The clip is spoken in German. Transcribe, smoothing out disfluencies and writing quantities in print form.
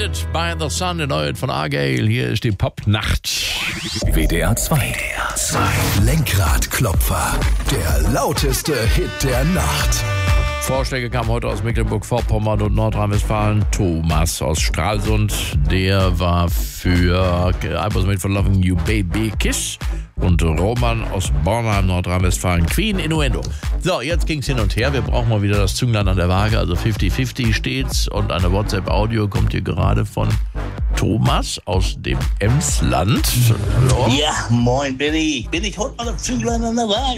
Blinded by the Sun, der neue von Argyle. Hier ist die Popnacht. WDR 2. Lenkradklopfer. Der lauteste Hit der Nacht. Vorschläge kamen heute aus Mecklenburg-Vorpommern und Nordrhein-Westfalen. Thomas aus Stralsund, der war für I Was Made for Loving You Baby Kiss. Und Roman aus Bornheim, Nordrhein-Westfalen, Queen, Innuendo. So, jetzt ging's hin und her. Wir brauchen mal wieder das Zünglein an der Waage. Also 50-50 steht's. Und eine WhatsApp-Audio kommt hier gerade von Thomas aus dem Emsland. Hallo? Ja, moin, bin ich heute mal das Zünglein an der Waage.